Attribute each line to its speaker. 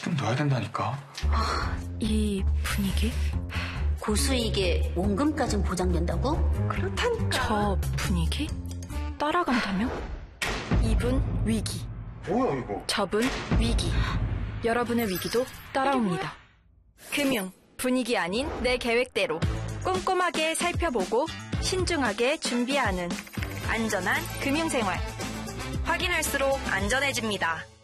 Speaker 1: 지금 넣어야 된다니까.
Speaker 2: 이 분위기?
Speaker 3: 고수익에 원금까진 보장된다고?
Speaker 2: 그렇다니까. 저 분위기? 따라간다며? 이분 위기.
Speaker 1: 뭐야 이거?
Speaker 2: 저분 위기. 여러분의 위기도 따라옵니다. 금융, 분위기 아닌 내 계획대로 꼼꼼하게 살펴보고 신중하게 준비하는 안전한 금융생활. 확인할수록 안전해집니다.